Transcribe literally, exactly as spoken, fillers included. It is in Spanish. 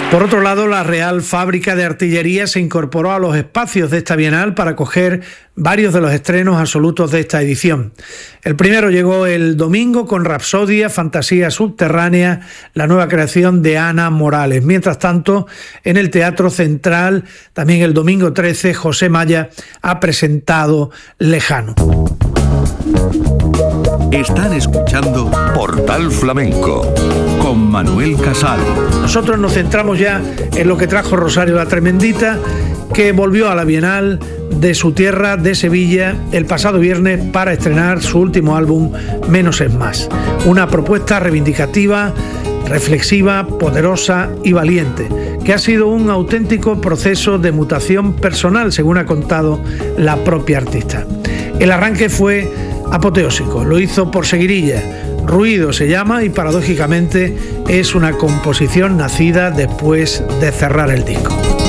Por otro lado, la Real Fábrica de Artillería se incorporó a los espacios de esta Bienal para acoger varios de los estrenos absolutos de esta edición. El primero llegó el domingo con Rapsodia, Fantasía Subterránea, la nueva creación de Ana Morales. Mientras tanto, en el Teatro Central, también el domingo trece, José Maya ha presentado Lejano. Están escuchando Portal Flamenco con Manuel Casal. Nosotros nos centramos ya en lo que trajo Rosario la Tremendita, que volvió a la Bienal de su tierra, de Sevilla, el pasado viernes para estrenar su último álbum, Menos es Más. Una propuesta reivindicativa, reflexiva, poderosa y valiente, que ha sido un auténtico proceso de mutación personal, según ha contado la propia artista. El arranque fue apoteósico, lo hizo por seguirilla. Ruido se llama y paradójicamente es una composición nacida después de cerrar el disco.